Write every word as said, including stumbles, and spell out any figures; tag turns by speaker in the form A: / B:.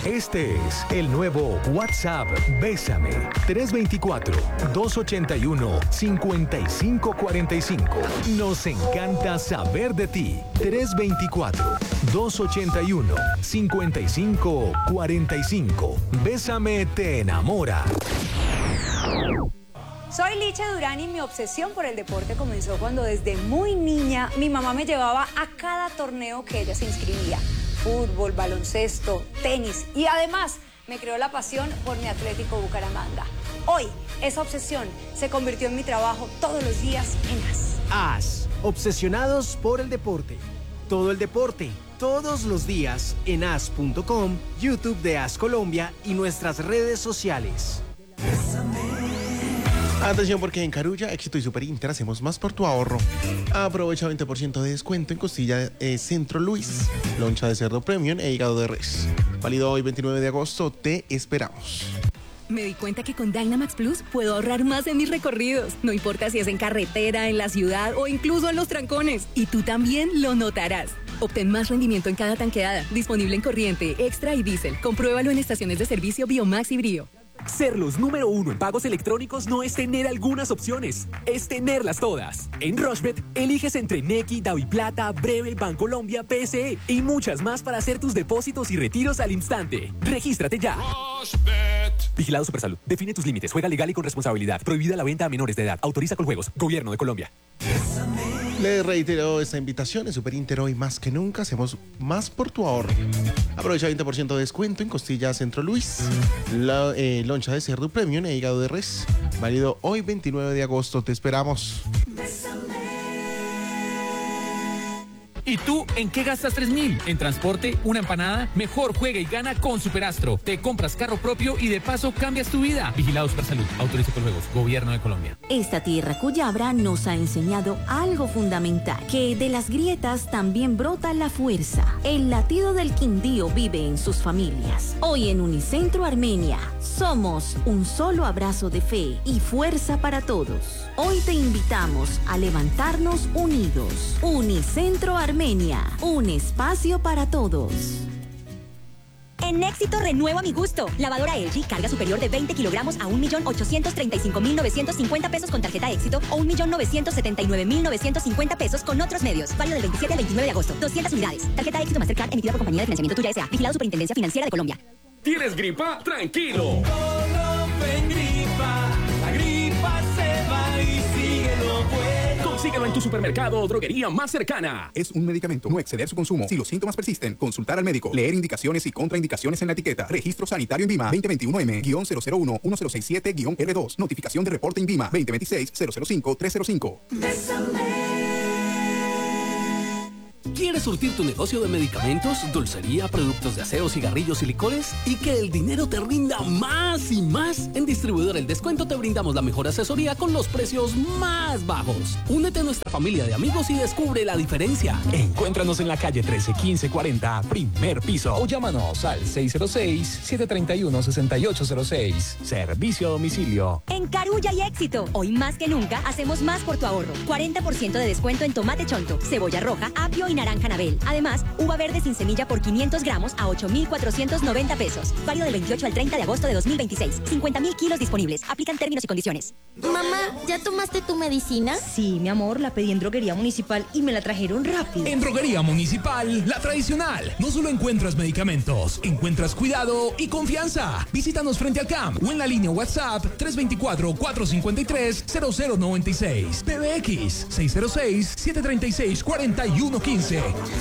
A: Este es el nuevo WhatsApp Bésame. tres dos cuatro, dos ocho uno, cinco cinco cuatro cinco. Nos encanta saber de ti. tres dos cuatro, dos ocho uno, cinco cinco cuatro cinco. Bésame te enamora.
B: Soy Licha Durán y mi obsesión por el deporte comenzó cuando desde muy niña mi mamá me llevaba a cada torneo que ella se inscribía. Fútbol, baloncesto, tenis y además me creó la pasión por mi Atlético Bucaramanga. Hoy esa obsesión se convirtió en mi trabajo todos los días en A S.
C: A S, obsesionados por el deporte. Todo el deporte, todos los días en A S punto com, YouTube de A S Colombia y nuestras redes sociales.
D: Atención porque en Carulla, Éxito y Super Inter hacemos más por tu ahorro. Aprovecha veinte por ciento de descuento en costilla eh, Centro Luis, loncha de cerdo premium e hígado de res. Válido hoy veintinueve de agosto, te esperamos.
E: Me di cuenta que con Dynamax Plus puedo ahorrar más en mis recorridos. No importa si es en carretera, en la ciudad o incluso en los trancones. Y tú también lo notarás. Obtén más rendimiento en cada tanqueada. Disponible en corriente, extra y diésel. Compruébalo en estaciones de servicio Biomax y Brio.
F: Ser los número uno en pagos electrónicos no es tener algunas opciones, es tenerlas todas. En Rushbet, eliges entre Nequi, DaviPlata, Breve, Bancolombia, P S E y muchas más para hacer tus depósitos y retiros al instante. ¡Regístrate ya! Rushbet. Vigilado Supersalud. Define tus límites. Juega legal y con responsabilidad. Prohibida la venta a menores de edad. Autoriza con juegos. Gobierno de Colombia.
D: Le reitero esta invitación en Super Inter hoy más que nunca hacemos más por tu ahorro. Aprovecha veinte por ciento de descuento en costilla Centro Luis, la eh, loncha de cerdo premium e hígado de res. Válido hoy veintinueve de agosto, te esperamos.
G: ¿Y tú en qué gastas tres mil? ¿En transporte? ¿Una empanada? Mejor juega y gana con Superastro. Te compras carro propio y de paso cambias tu vida. Vigilado Supersalud. Autoriza con juegos. Gobierno de Colombia.
H: Esta tierra Cuyabra nos ha enseñado algo fundamental, que de las grietas también brota la fuerza. El latido del Quindío vive en sus familias. Hoy en Unicentro Armenia somos un solo abrazo de fe y fuerza para todos. Hoy te invitamos a levantarnos unidos. Unicentro Armenia, un espacio para todos.
I: En Éxito renuevo a mi gusto. Lavadora L G, carga superior de veinte kilogramos a un millón ochocientos treinta y cinco mil novecientos cincuenta pesos con tarjeta Éxito o un millón novecientos setenta y nueve mil novecientos cincuenta pesos con otros medios. Válido del veintisiete al veintinueve de agosto. doscientas unidades. Tarjeta Éxito Mastercard emitida por Compañía de Financiamiento Tuya S A. Vigilado Superintendencia Financiera de Colombia.
J: ¿Tienes gripa? Tranquilo. Colofen gripa. La gripa se va y sigue lo bueno.
F: Consíguelo en tu supermercado o droguería más cercana.
K: Es un medicamento. No exceder su consumo. Si los síntomas persisten, consultar al médico. Leer indicaciones y contraindicaciones en la etiqueta. Registro sanitario INVIMA veinte veintiuno M cero cero uno uno cero seis siete R dos. Notificación de reporte INVIMA veinte veintiséis cero cero cinco tres cero cinco.
L: ¿Quieres surtir tu negocio de medicamentos, dulcería, productos de aseo, cigarrillos y licores? ¿Y que el dinero te rinda más y más? En Distribuidor El Descuento te brindamos la mejor asesoría con los precios más bajos. Únete a nuestra familia de amigos y descubre la diferencia.
F: Encuéntranos en la calle trece quince cuarenta, primer piso. O llámanos al seis cero seis, siete tres uno, seis ocho cero seis. Servicio a domicilio.
I: En Carulla y Éxito, hoy más que nunca hacemos más por tu ahorro. cuarenta por ciento de descuento en tomate chonto, cebolla roja, apio y naranja Nabel. Además, uva verde sin semilla por quinientos gramos a ocho mil cuatrocientos noventa pesos. Válido del veintiocho al treinta de agosto de dos mil veintiséis. cincuenta mil kilos disponibles. Aplican términos y condiciones.
M: Mamá, ¿ya tomaste tu medicina?
N: Sí, mi amor, la pedí en Droguería Municipal y me la trajeron rápido.
O: En Droguería Municipal, la tradicional. No solo encuentras medicamentos, encuentras cuidado y confianza. Visítanos frente al C A M o en la línea WhatsApp tres dos cuatro, cuatro cinco tres, cero cero nueve seis. P B X seis cero seis, siete tres seis, cuatro uno uno cinco.